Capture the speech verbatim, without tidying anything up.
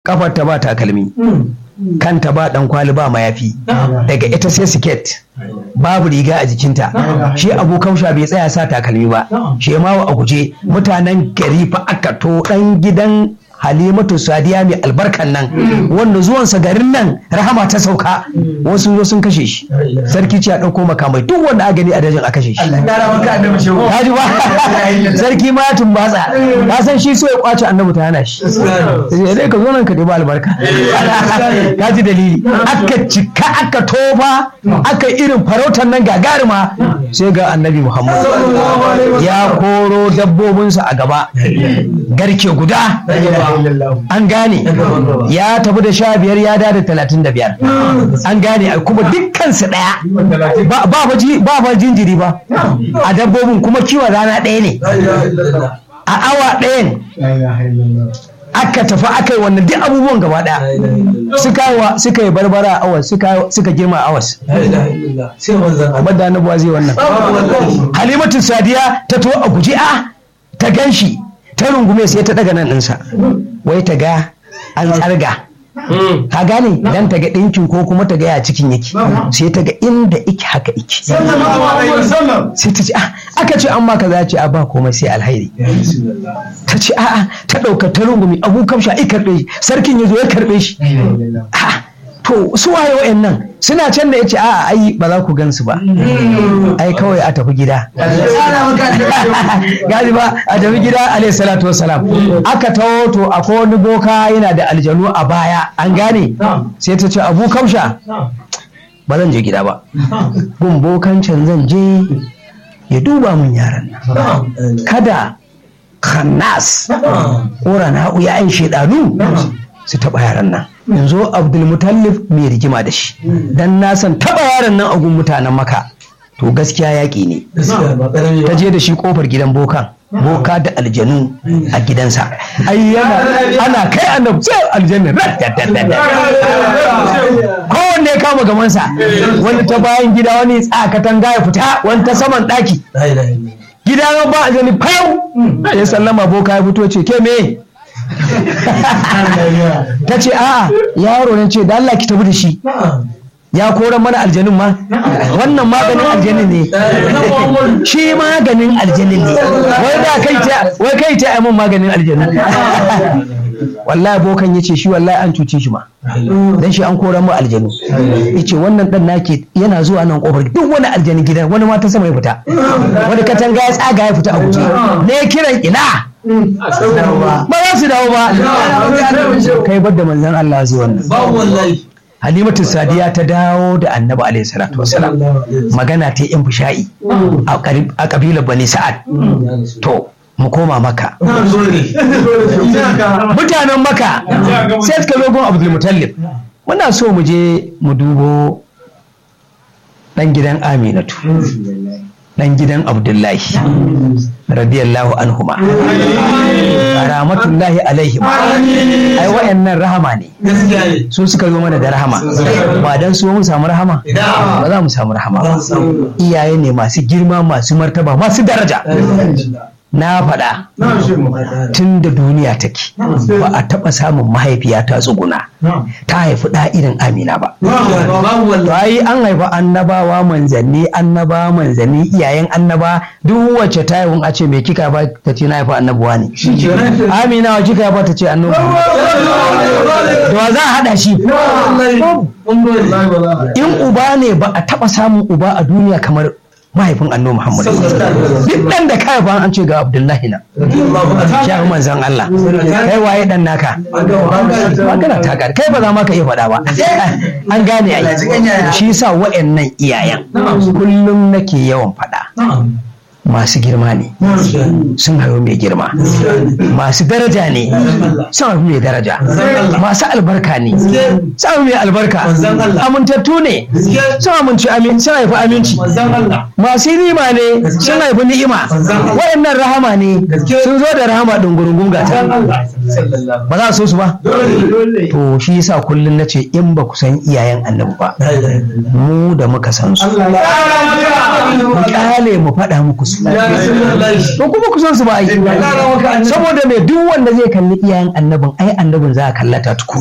kafarta ba takalmi, kanta ba dan kwali ba mayafi, daga ita sai siket, babu riga a jikinta. Shi Abu Kausha bai tsaya sa takalmi ba, shi ma a guje. Mutanen gari fa aka to dan gidan Halimatu Sadiya mai albarkan nan, wanda zuwansa garin nan rahama ta sauka, wasu zo sun kashe shi. Sarki ce a ɗauko makamai, duk wanda a gani a dajin a kashe shi. Kaji ba sarki ma ya tumbatsa, ka san shi so ya kwace annabi ta hana shi. Sai ka zo nan ka ɗebi albarka. Kaji dalili, aka cika aka tofa aka irin farautar nan gagarima, sai ga annabi Muhammad ya koro dabbobinsa a gaba, garke guda. An gane ya tafi da sha biyar ya da da talatin da biyar. An gane kuma dukkansu ɗaya, ba ba jinjiri ba a dabbobin, kuma kiwon rana ɗaya ne, a awa ɗayan aka tafi aka yi wannan duk abubuwan gaba ɗaya. Suka yi barbara a awas, suka girma a awas. Abada na buwa zai wannan. Halimatu Sadiya ta to a guji a ta gan shi, ta rungume sai ta daga nan ɗinsa, wai ta ga an tsarga. Ka gane dan ta ga ɗinkin ko kuma ta ga ya cikin yake, sai ta ga inda ike haka ike, sai ta ce aka ce an maka za ce a ba komai sai alhairi. Ta ce a'a, ta ɗauka ta rungumi. Abu Kausha i karɓe, sarkin ya zo ya karɓe shi. To su waye wa'annan suna can da ya ce a'a ai ba za ku gansu ba, ai kawai a tafi gida. Gaji ba a tafi gida alayhi salatu wassalam. Aka taho to akwai wani boka yana da aljanu a baya, an gane. Sai ta ce Abu Kausha ba zan je gida ba, gun bokan can zan je ya duba mun yaran nan, kada Khannas ƙora ya yin shaidanu su taɓa yaran nan. Yanzu Abdulmutallif mai rigima da shi, dan na san taɓa yaran nan a gun mutanen Maka to gaskiya yaƙi ne. Ta je da shi ƙofar gidan bokan, boka da aljanu a gidansa. Ai yana ana kai annabi sai aljanna kowanne kama gamansa, wani ta bayan gida, wani tsakatan ya fita, wani ta saman ɗaki. Gida ba aljani fayau ya sallama, boka ya fito ce ke me? Ta ce a'a yaro ne, ce da Allah ki tafi da shi, ya koran mana aljanin ma, wannan maganin aljanin ne, shi maganin aljanin ne, wai da kai ta wai kai ta mun maganin aljanin. Wallahi bokan yace shi wallahi an cuce shi ma, dan shi an koran mu aljanu. Yace wannan dan nake yana zuwa nan kofar duk wani aljanin gidan, wani ma ta sama ya fita, wani katanga ya tsaga ya fita a guje, ne kiran ina ba za su dawo ba. Kai bar da manzon Allah zai wannan. Halimatu Sadiya ta dawo da Annabi alaihi salatu wassalam, magana ta yan fusha'i a kabilar Bani Sa'ad. To mu koma Maka. Mutanen Maka sai suka zo gun Abdulmutallib, muna so mu je mu dubo dan gidan Aminatu, dan gidan Abdullahi radiyallahu anhuma, rahmatullahi alaihim. Ai wayannan rahama ne, su suka zo mana da rahama, ba dan su mu samu rahama ba za mu samu rahama. Iyaye ne masu girma, masu martaba, masu daraja. Na faɗa tun da duniya take ba a taɓa samun mahaifiya ta tsuguna ta haifi ɗa irin Amina ba. To ai an haifa annabawa manzanni, annaba manzanni, iyayen annaba, duk wacce ta haihu a ce me kika ba ta ce na haifa annabuwa ne. Amina wa kika ba ta ce annabu. To za a haɗa shi. In uba ne ba a taɓa samun uba a duniya kamar mahaifin annabi Muhammad. Duk dan da kai fa an ce ga Abdullahi na shafi manzon Allah, kai waye dan naka? Magana ta gari, kai ba za ma ka iya faɗa ba. An gane ai, shi yasa wa'annan iyayen kullum nake yawan faɗa, masu girma ne sun haihu mai girma, masu daraja ne sun haihu mai daraja, masu albarka ne sun haihu mai albarka, amintattu ne sun haifi aminci, masu ni'ima ne sun haifi ni'ima. Wayannan rahama ne sun zo da rahama ɗungurungun gata, ba za su so su ba. To shi yasa kullum na ce in ba ku san iyayen annabi ba, mu da muka san su mu kyale mu faɗa muku su. to kuma ku san su ba ai saboda me duk wanda zai kalli iyayen annabin ai annabin za a kallata tuku